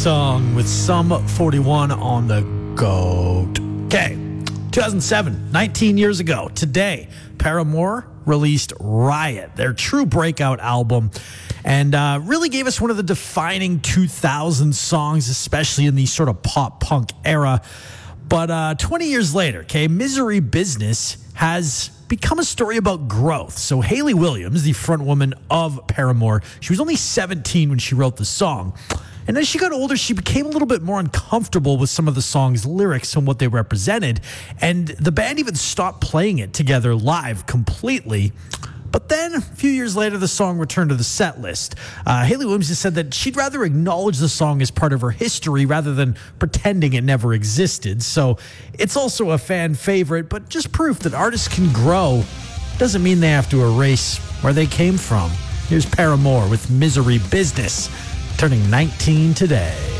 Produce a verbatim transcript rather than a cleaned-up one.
song with Sum forty-one on the GOAT. Okay, two thousand seven, nineteen years ago, today, Paramore released Riot, their true breakout album, and uh, really gave us one of the defining two thousand songs, especially in the sort of pop-punk era. But uh, twenty years later, okay, Misery Business has become a story about growth. So Hayley Williams, the frontwoman of Paramore, she was only seventeen when she wrote the song. And as she got older, she became a little bit more uncomfortable with some of the song's lyrics and what they represented. And the band even stopped playing it together live completely. But then, a few years later, the song returned to the set list. Uh, Hayley Williams has said that she'd rather acknowledge the song as part of her history rather than pretending it never existed. So it's also a fan favorite, but just proof that artists can grow doesn't mean they have to erase where they came from. Here's Paramore with Misery Business, turning nineteen today.